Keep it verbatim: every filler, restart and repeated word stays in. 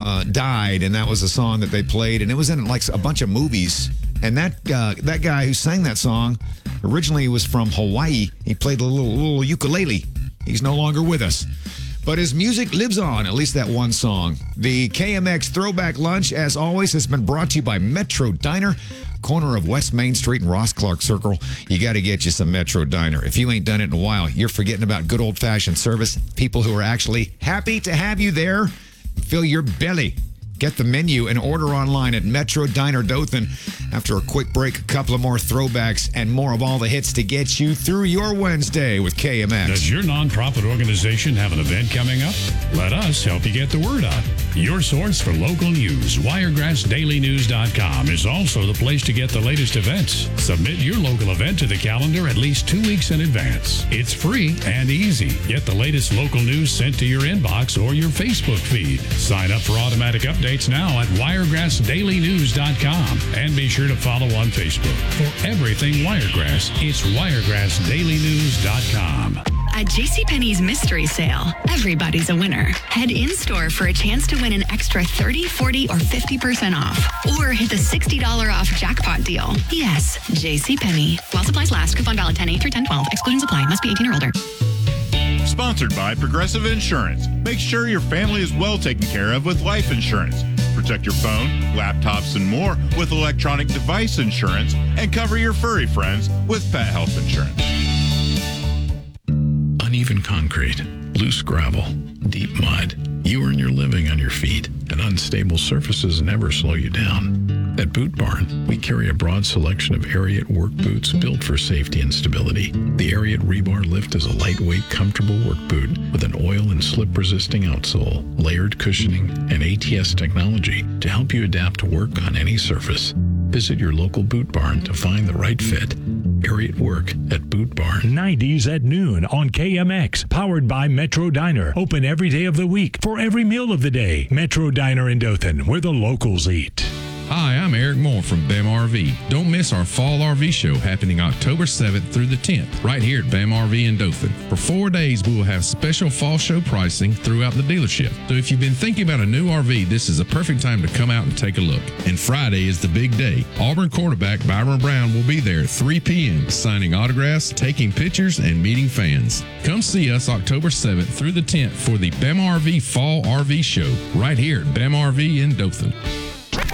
uh, died, and that was a song that they played, and it was in like a bunch of movies. And that uh, that guy who sang that song originally was from Hawaii. He played a little, little ukulele. He's no longer with us. But his music lives on, at least that one song. The K M X Throwback Lunch, as always, has been brought to you by Metro Diner, corner of West Main Street and Ross Clark Circle. You got to get you some Metro Diner. If you ain't done it in a while, you're forgetting about good old-fashioned service, people who are actually happy to have you there. Fill your belly. Get the menu and order online at Metro Diner Dothan. After a quick break, a couple of more throwbacks and more of all the hits to get you through your Wednesday with K M X. Does your nonprofit organization have an event coming up? Let us help you get the word out. Your source for local news, wiregrass daily news dot com, is also the place to get the latest events. Submit your local event to the calendar at least two weeks in advance. It's free and easy. Get the latest local news sent to your inbox or your Facebook feed. Sign up for automatic updates now at wiregrass daily news dot com, and be sure to follow on Facebook. For everything Wiregrass, it's wiregrass daily news dot com. At JCPenney's Mystery Sale, everybody's a winner. Head in-store for a chance to win an extra thirty, forty, or fifty percent off. Or hit the sixty dollars off jackpot deal. Yes, JCPenney. While supplies last, coupon valid ten eight through ten twelve. Exclusions apply. Must be eighteen or older. Sponsored by Progressive Insurance. Make sure your family is well taken care of with life insurance. Protect your phone, laptops, and more with electronic device insurance, and cover your furry friends with pet health insurance. Uneven concrete, loose gravel, deep mud. You earn your living on your feet, and unstable surfaces never slow you down. At Boot Barn, we carry a broad selection of Ariat work boots built for safety and stability. The Ariat Rebar Lift is a lightweight, comfortable work boot with an oil and slip-resisting outsole, layered cushioning, and A T S technology to help you adapt to work on any surface. Visit your local Boot Barn to find the right fit. Ariat Work at Boot Barn. nineties at noon on K M X, powered by Metro Diner. Open every day of the week for every meal of the day. Metro Diner in Dothan, where the locals eat. Hi, I'm Eric Moore from B A M R V. Don't miss our Fall R V Show happening October seventh through the tenth, right here at B A M R V in Dothan. For four days, we will have special fall show pricing throughout the dealership. So if you've been thinking about a new R V, this is a perfect time to come out and take a look. And Friday is the big day. Auburn quarterback Byron Brown will be there at three p.m. signing autographs, taking pictures, and meeting fans. Come see us October seventh through the tenth for the B A M R V Fall R V Show, right here at B A M R V in Dothan.